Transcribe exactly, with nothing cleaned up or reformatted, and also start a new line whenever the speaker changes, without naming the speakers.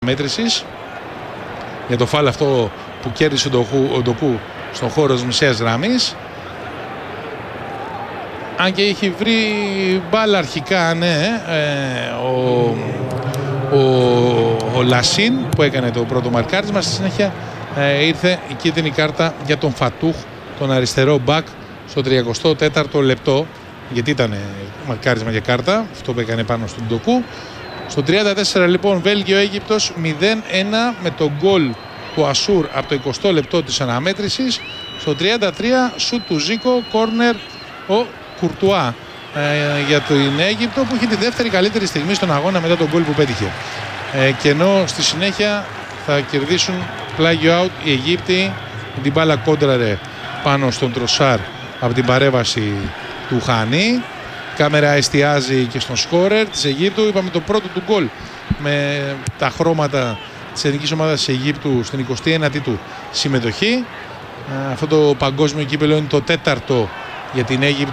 μέτρησης για το φάουλ αυτό που κέρδισε ο Ντοκού στον χώρο της μεσαίας γραμμής. Αν και έχει βρει μπάλα αρχικά, ναι, ε, ο, ο, ο Λασίν που έκανε το πρώτο μαρκάρισμα. Στη συνέχεια ε, ήρθε η κίτρινη κάρτα για τον Φατούχ, τον αριστερό μπακ, στο τριακοστό τέταρτο λεπτό, γιατί ήταν μαρκάρισμα για κάρτα αυτό που έκανε πάνω στον Ντοκού. Στο τριάντα τέσσερα λοιπόν Βέλγιο-Αίγυπτος μηδέν ένα με τον γκολ του Ασούρ από το εικοστό λεπτό της αναμέτρησης. Στο τριάντα τρία σουτ του Ζίκο, κόρνερ ο Κουρτουά ε, για την Αίγυπτο, που είχε τη δεύτερη καλύτερη στιγμή στον αγώνα μετά τον γκολ που πέτυχε. Ε, και ενώ στη συνέχεια θα κερδίσουν πλάγιο out οι Αιγύπτιοι, την μπάλα κόντραρε πάνω στον Τροσάρ από την παρέμβαση του Χανί. Η κάμερα εστιάζει και στον σκόρερ της Αιγύπτου. Είπαμε το πρώτο του γκολ με τα χρώματα της εθνικής ομάδας της Αιγύπτου στην εικοστή ένατη του συμμετοχή. Αυτό το παγκόσμιο κύπελλο είναι το τέταρτο για την Αίγυπτο